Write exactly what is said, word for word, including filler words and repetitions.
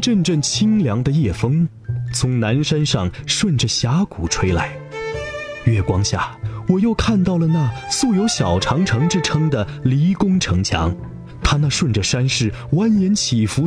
阵阵清凉的夜风从南山上顺着峡谷吹来，月光下，我又看到了那素有小长城之称的离宫城墙，它那顺着山势蜿蜒起伏